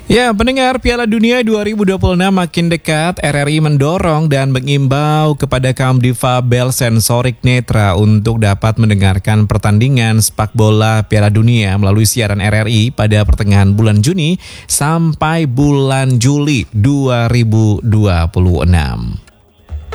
Ya, pendengar, Piala Dunia 2026 makin dekat. RRI mendorong dan mengimbau kepada kaum difabel sensorik netra untuk dapat mendengarkan pertandingan sepak bola Piala Dunia melalui siaran RRI pada pertengahan bulan Juni sampai bulan Juli 2026.